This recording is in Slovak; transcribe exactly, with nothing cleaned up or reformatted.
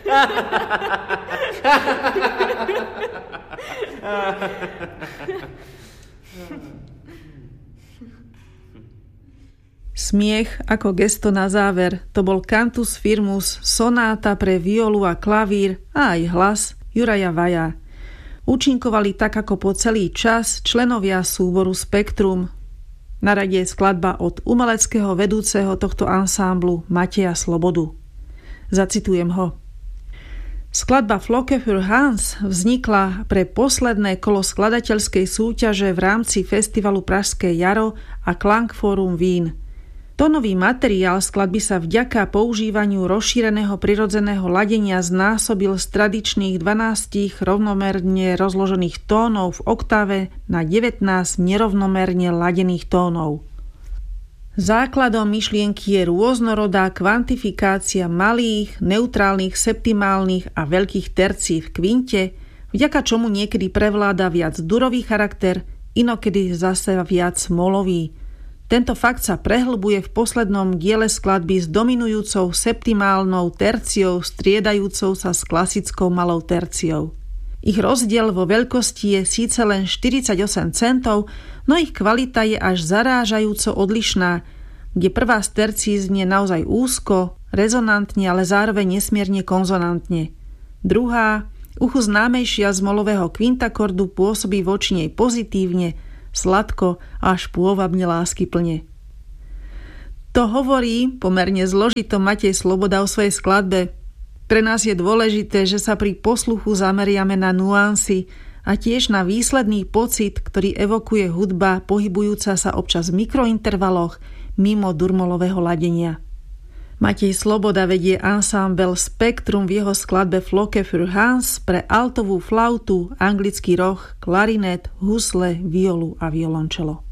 Smiech ako gesto na záver, to bol Cantus Firmus, sonáta pre violu a klavír a aj hlas Juraja Vaja. Účinkovali tak ako po celý čas členovia súboru Spektrum. Na rade je skladba od umeleckého vedúceho tohto ansámblu Mateja Slobodu. Zacitujem ho. Skladba Flocke für Hans vznikla pre posledné kolo skladateľskej súťaže v rámci festivalu Pražské jaro a Klangforum Wien. Tónový materiál skladby sa vďaka používaniu rozšíreného prirodzeného ladenia znásobil z tradičných dvanástich rovnomerne rozložených tónov v oktáve na devätnásť nerovnomerne ladených tónov. Základom myšlienky je rôznorodá kvantifikácia malých, neutrálnych, septimálnych a veľkých tercí v kvinte, vďaka čomu niekedy prevláda viac durový charakter, inokedy zase viac molový. Tento fakt sa prehlbuje v poslednom diele skladby s dominujúcou septimálnou terciou striedajúcou sa s klasickou malou terciou. Ich rozdiel vo veľkosti je síce len štyridsaťosem centov, no ich kvalita je až zarážajúco odlišná, kde prvá z tercií znie naozaj úzko, rezonantne, ale zároveň nesmierne konzonantne. Druhá, uchu známejšia z molového kvintakordu, pôsobí voči nej pozitívne, sladko až pôvabne láskyplne. To hovorí pomerne zložito Matej Sloboda o svojej skladbe. Pre nás je dôležité, že sa pri posluchu zameriame na nuancy a tiež na výsledný pocit, ktorý evokuje hudba pohybujúca sa občas v mikrointervaloch mimo durmolového ladenia. Matej Sloboda vedie ansámbel Spektrum v jeho skladbe Flocke für Hans pre altovú flautu, anglický roh, klarinet, husle, violu a violončelo.